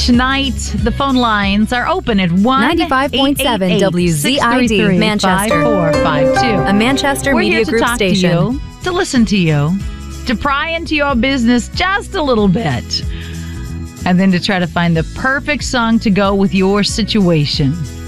Tonight, the phone lines are open at 95.7 WZID, Manchester. 5452. A Manchester We're Media here to Group talk station. to you, to listen to you, to pry into your business just a little bit, and then to try to find the perfect song to go with your situation.